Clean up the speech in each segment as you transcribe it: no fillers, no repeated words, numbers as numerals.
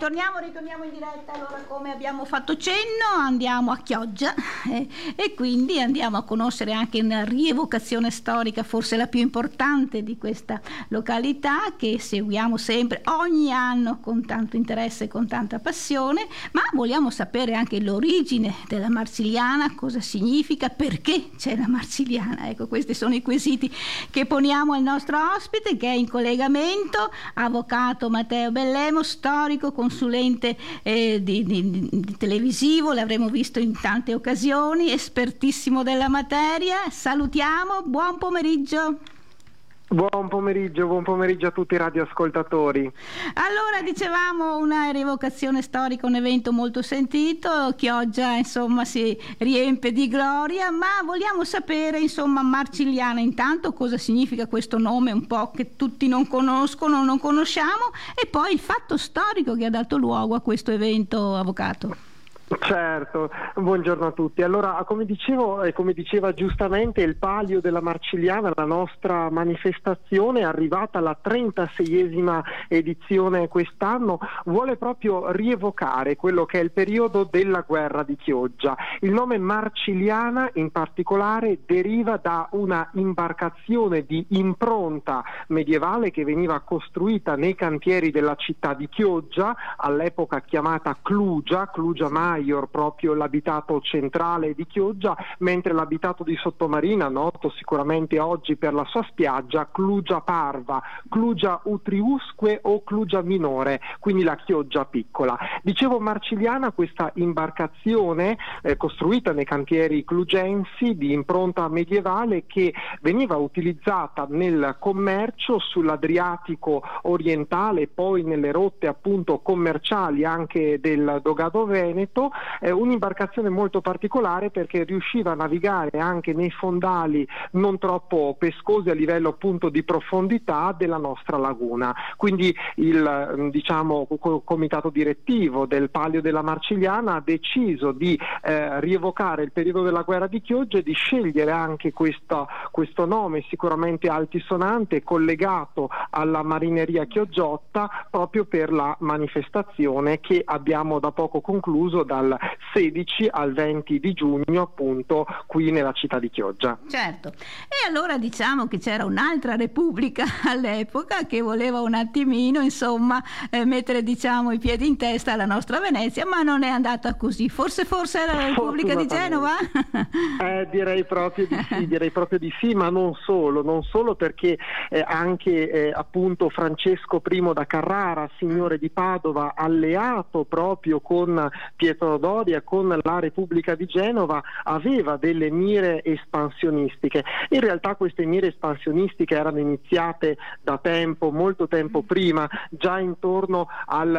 ritorniamo in diretta. Allora, come abbiamo fatto cenno, andiamo a Chioggia e quindi andiamo a conoscere anche una rievocazione storica, forse la più importante di questa località, che seguiamo sempre ogni anno con tanto interesse e con tanta passione, ma vogliamo sapere anche l'origine della Marsigliana, cosa significa, perché c'è la Marsigliana. Ecco, questi sono i quesiti che poniamo al nostro ospite, che è in collegamento, avvocato Matteo Bellemo, storico, consulente di televisivo, l'avremo visto in tante occasioni, espertissimo della materia. Salutiamo, buon pomeriggio. Buon pomeriggio a tutti i radioascoltatori. Allora, dicevamo, una rievocazione storica, un evento molto sentito. Chioggia insomma si riempie di gloria, ma vogliamo sapere, insomma, Marsigliana intanto cosa significa questo nome un po' che tutti non conoscono, non conosciamo, e poi il fatto storico che ha dato luogo a questo evento, avvocato. Certo, buongiorno a tutti. Allora, come dicevo e come diceva giustamente, il Palio della Marsigliana, la nostra manifestazione, è arrivata alla 36esima edizione quest'anno, vuole proprio rievocare quello che è il periodo della guerra di Chioggia. Il nome Marsigliana in particolare deriva da una imbarcazione di impronta medievale che veniva costruita nei cantieri della città di Chioggia, all'epoca chiamata Clugia Maior, proprio l'abitato centrale di Chioggia, mentre l'abitato di Sottomarina, noto sicuramente oggi per la sua spiaggia, Clugia Parva, Clugia Utriusque o Clugia Minore, quindi la Chioggia piccola. Dicevo Marsigliana, questa imbarcazione costruita nei cantieri clugensi di impronta medievale, che veniva utilizzata nel commercio sull'Adriatico orientale, poi nelle rotte appunto commerciali anche del Dogado Veneto. Un'imbarcazione molto particolare perché riusciva a navigare anche nei fondali non troppo pescosi a livello appunto di profondità della nostra laguna. Quindi il comitato direttivo del Palio della Marsigliana ha deciso di rievocare il periodo della guerra di Chioggia e di scegliere anche questo nome sicuramente altisonante, collegato alla marineria chiogiotta, proprio per la manifestazione che abbiamo da poco concluso dal 16 al 20 di giugno appunto qui nella città di Chioggia. Certo, e allora diciamo che c'era un'altra repubblica all'epoca che voleva un attimino mettere i piedi in testa alla nostra Venezia, ma non è andata così. Forse era la Repubblica di Genova? Direi proprio di sì, ma non solo perché anche appunto Francesco I da Carrara, signore di Padova, alleato proprio con Pietro Doria, con la Repubblica di Genova, aveva delle mire espansionistiche. In realtà queste mire espansionistiche erano iniziate da molto tempo prima, già intorno al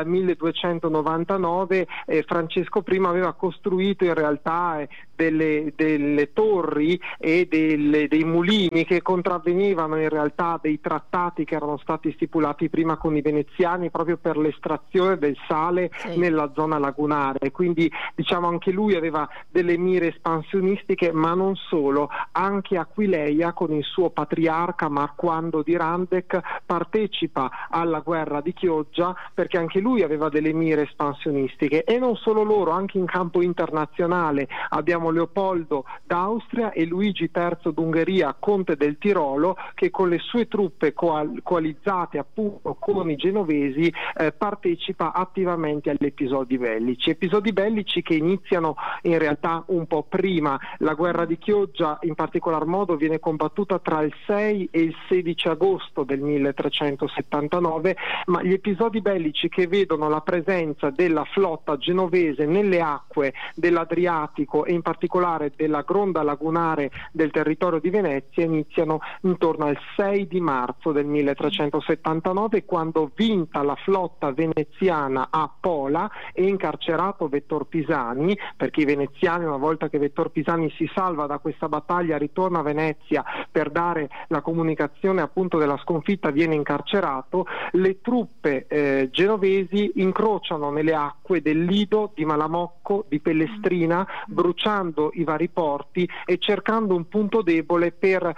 1299 Francesco I aveva costruito in realtà delle torri e dei mulini che contravvenivano in realtà dei trattati che erano stati stipulati prima con i veneziani proprio per l'estrazione del sale nella zona lagunare. Quindi anche lui aveva delle mire espansionistiche, ma non solo, anche Aquileia con il suo patriarca Marquando di Randec partecipa alla guerra di Chioggia perché anche lui aveva delle mire espansionistiche. E non solo loro, anche in campo internazionale abbiamo Leopoldo d'Austria e Luigi III d'Ungheria, conte del Tirolo, che con le sue truppe coalizzate appunto con i genovesi partecipa attivamente agli episodi bellici che iniziano in realtà un po' prima. La guerra di Chioggia in particolar modo viene combattuta tra il 6 e il 16 agosto del 1379, ma gli episodi bellici che vedono la presenza della flotta genovese nelle acque dell'Adriatico e in particolare della gronda lagunare del territorio di Venezia iniziano intorno al 6 di marzo del 1379, quando, vinta la flotta veneziana a Pola e incarcerato Vettor Pisani, perché i veneziani, una volta che Vettor Pisani si salva da questa battaglia, ritorna a Venezia per dare la comunicazione appunto della sconfitta, viene incarcerato. Le truppe genovesi incrociano nelle acque del Lido, di Malamocco, di Pellestrina, bruciando i vari porti e cercando un punto debole per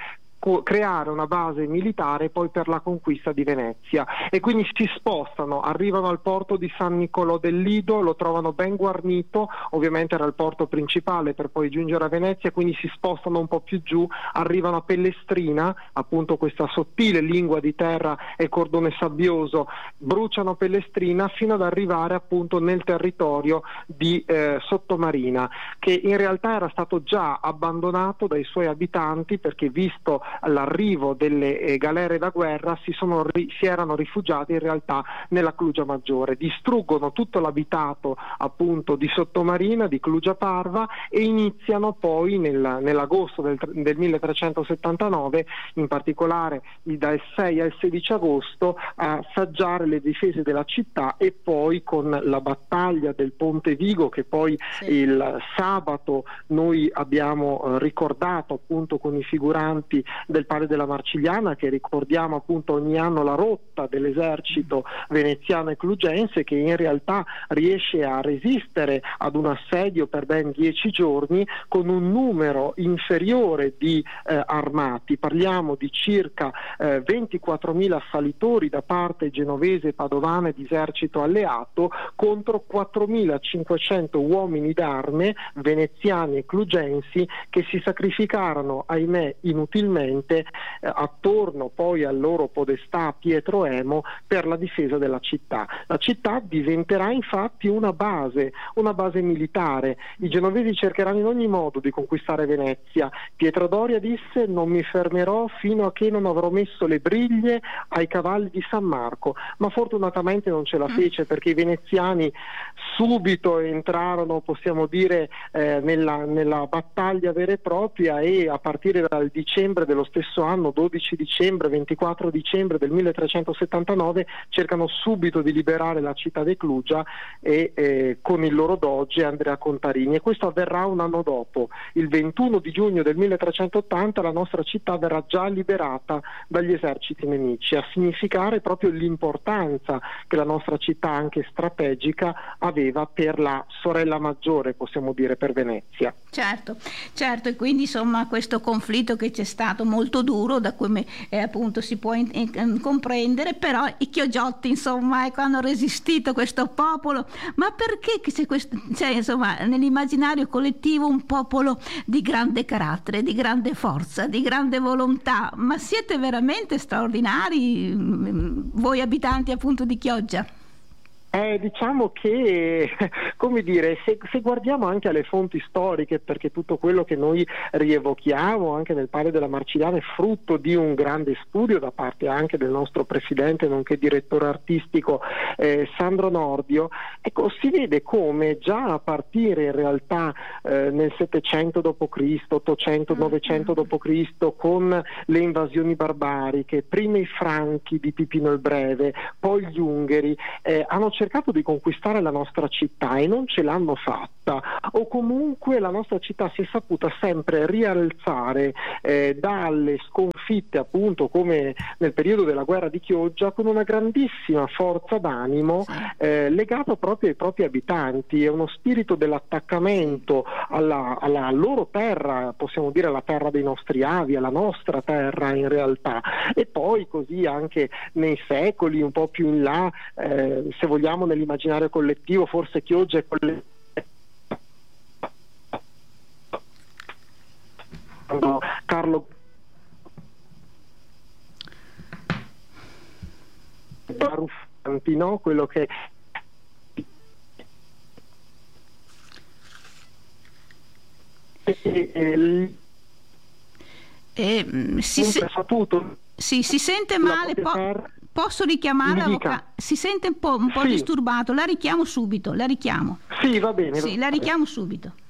creare una base militare poi per la conquista di Venezia, e quindi si spostano, arrivano al porto di San Nicolò del Lido, lo trovano ben guarnito, ovviamente era il porto principale per poi giungere a Venezia, quindi si spostano un po' più giù, arrivano a Pellestrina, appunto questa sottile lingua di terra e cordone sabbioso, bruciano Pellestrina fino ad arrivare appunto nel territorio di Sottomarina, che in realtà era stato già abbandonato dai suoi abitanti, perché visto l'arrivo delle galere da guerra si erano rifugiati in realtà nella Clugia Maggiore. Distruggono tutto l'abitato appunto di Sottomarina, di Clugia Parva, e iniziano poi nell'agosto del 1379, in particolare dal 6 al 16 agosto, a saggiare le difese della città, e poi con la battaglia del Ponte Vigo, che poi il sabato noi abbiamo ricordato appunto con i figuranti del Palio della Marcigliana, che ricordiamo appunto ogni anno la rotta dell'esercito veneziano e clugense, che in realtà riesce a resistere ad un assedio per ben 10 giorni con un numero inferiore di armati. Parliamo di circa 24.000 assalitori da parte genovese e padovana di esercito alleato contro 4.500 uomini d'arme veneziani e clugensi, che si sacrificarono, ahimè, inutilmente attorno poi al loro podestà Pietro Emo per la difesa della città. La città diventerà infatti una base militare. I genovesi cercheranno in ogni modo di conquistare Venezia. Pietro Doria disse: non mi fermerò fino a che non avrò messo le briglie ai cavalli di San Marco, ma fortunatamente non ce la fece, perché i veneziani subito entrarono, possiamo dire, nella battaglia vera e propria, e a partire dal dicembre dello stesso anno, 12 dicembre, 24 dicembre del 1379, cercano subito di liberare la città di Clugia con il loro doge Andrea Contarini, e questo avverrà un anno dopo. Il 21 di giugno del 1380 la nostra città verrà già liberata dagli eserciti nemici, a significare proprio l'importanza che la nostra città, anche strategica, aveva per la sorella maggiore, possiamo dire, per Venezia. Certo, e quindi insomma questo conflitto che c'è stato molto duro, da come appunto si può comprendere, però i Chiogiotti insomma hanno resistito, questo popolo. Ma perché c'è insomma nell'immaginario collettivo un popolo di grande carattere, di grande forza, di grande volontà? Ma siete veramente straordinari voi abitanti appunto di Chioggia. Diciamo che, come dire, se guardiamo anche alle fonti storiche, perché tutto quello che noi rievochiamo anche nel Palio della Marcigliana è frutto di un grande studio da parte anche del nostro presidente nonché direttore artistico Sandro Nordio, ecco, si vede come già a partire in realtà nel 700 d.C., 800, 900 d.C., con le invasioni barbariche, prima i Franchi di Pipino il Breve, poi gli Ungheri, hanno cercato di conquistare la nostra città e non ce l'hanno fatta, o comunque la nostra città si è saputa sempre rialzare dalle sconfitte, appunto come nel periodo della guerra di Chioggia, con una grandissima forza d'animo legata proprio ai propri abitanti. È uno spirito dell'attaccamento alla loro terra, possiamo dire alla terra dei nostri avi, alla nostra terra in realtà. E poi così anche nei secoli un po' più in là, se vogliamo nell'immaginario collettivo, forse Chioggia è Carlo Ruffanti, no? Quello che si sente male, posso richiamare, si sente un po' disturbato, la richiamo subito, Sì, va bene. Sì, la richiamo subito.